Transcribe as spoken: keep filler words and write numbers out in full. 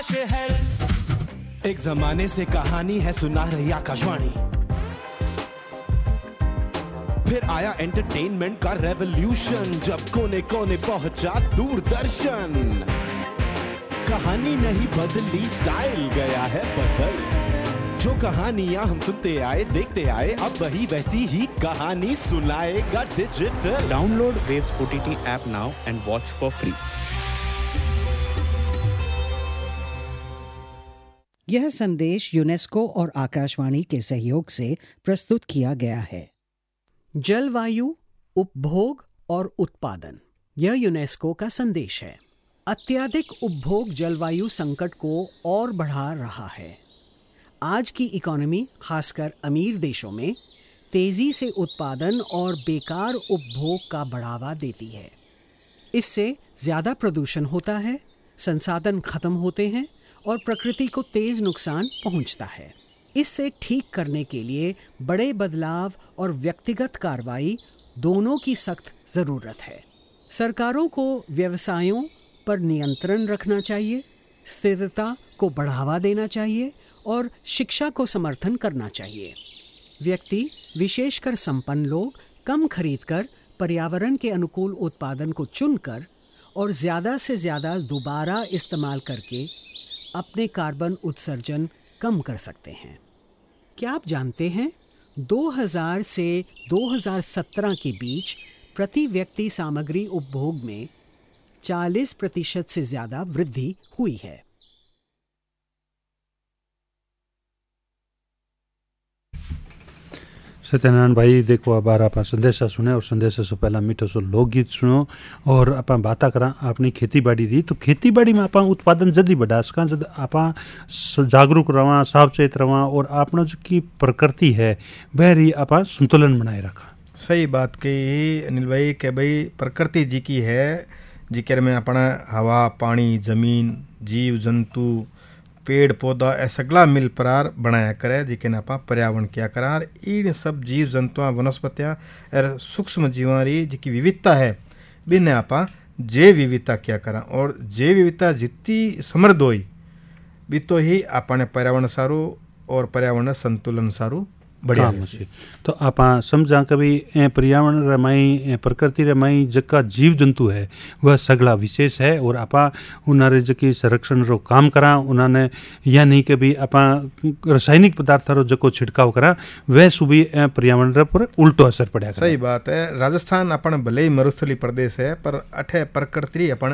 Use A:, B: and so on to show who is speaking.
A: एक जमाने से कहानी है सुना रही आकाशवाणी, फिर आया एंटरटेनमेंट का रेवोल्यूशन, जब कोने कोने पहुंचा दूरदर्शन। कहानी नहीं बदली, स्टाइल गया है बदल। जो कहानियां हम सुनते आए देखते आए, अब वही वैसी ही कहानी सुनाएगा digital.
B: Download waves OTT app now and watch for free.
C: यह संदेश यूनेस्को और आकाशवाणी के सहयोग से प्रस्तुत किया गया है।
D: जलवायु, उपभोग और उत्पादन, यह यूनेस्को का संदेश है। अत्यधिक उपभोग जलवायु संकट को और बढ़ा रहा है। आज की इकोनॉमी, खासकर अमीर देशों में, तेजी से उत्पादन और बेकार उपभोग का बढ़ावा देती है। इससे ज़्यादा प्रदूषण होता है, संसाधन खत्म होते हैं और प्रकृति को तेज नुकसान पहुंचता है। इससे ठीक करने के लिए बड़े बदलाव और व्यक्तिगत कार्रवाई दोनों की सख्त ज़रूरत है। सरकारों को व्यवसायों पर नियंत्रण रखना चाहिए, स्थिरता को बढ़ावा देना चाहिए और शिक्षा को समर्थन करना चाहिए। व्यक्ति, विशेषकर संपन्न लोग, कम खरीदकर पर्यावरण के अनुकूल उत्पादन को चुनकर और ज़्यादा से ज़्यादा दोबारा इस्तेमाल करके अपने कार्बन उत्सर्जन कम कर सकते हैं। क्या आप जानते हैं, दो हज़ार से दो हज़ार सत्रह के बीच प्रति व्यक्ति सामग्री उपभोग में चालीस प्रतिशत से ज़्यादा वृद्धि हुई है।
E: सत्यनारायण भाई, देखो अब बार आप संदेशा सुने और संदेशा से पहला मीठो सो लोकगीत सुनो और आप बात करा अपनी खेती बाड़ी री। तो खेती बाड़ी में आप उत्पादन जल्दी बढ़ा सका, जब आप जागरूक रवा, सावचेत रवा और अपना जो की प्रकृति है वह री आप संतुलन बनाए रखा।
F: सही बात कही अनिल भाई कि भाई प्रकृति जी की है, जिक्र में अपना हवा, पानी, जमीन, जीव जंतु, पेड़ पौधा ए सगला मिल परार बनाया करे, जिके आप पर्यावरण क्या करार। इन सब जीव जंतुओं, वनस्पतियाँ और सूक्ष्म जीवां री जिकी विविधता है, बिन आप जैव विविधता क्या करा। और जैव विविधता जितनी समृद्ध होई भी तो ही आपने पर्यावरण सारू और पर्यावरण संतुलन सारू बढ़िया।
E: तो आप समझा कभी पर्यावरण रमाई, प्रकृति रमाई जका जीव जंतु है वह सगला विशेष है और आप उन्हारे जकी संरक्षण रो काम करा, उन्होंने यह नहीं कि भी आप रासायनिक पदार्थ रो जको छिड़काव करा वह सुबह पर्यावरण पर उल्टो असर पड़ा।
F: सही बात है। राजस्थान अपन भले ही मरुस्थली प्रदेश है पर अठे प्रकृति अपन